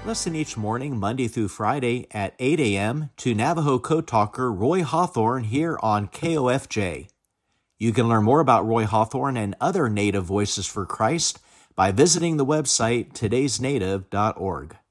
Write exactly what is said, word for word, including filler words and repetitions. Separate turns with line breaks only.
Listen each morning, Monday through Friday at eight a.m. to Navajo Code Talker Roy Hawthorne here on K O F J. You can learn more about Roy Hawthorne and other Native Voices for Christ by visiting the website todays native dot org.